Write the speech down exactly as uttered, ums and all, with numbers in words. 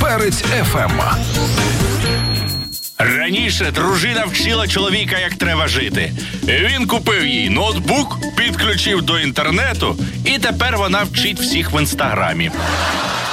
Перець еф ем. Раніше дружина вчила чоловіка, як треба жити. Він купив їй ноутбук, підключив до інтернету, і тепер вона вчить всіх в інстаграмі.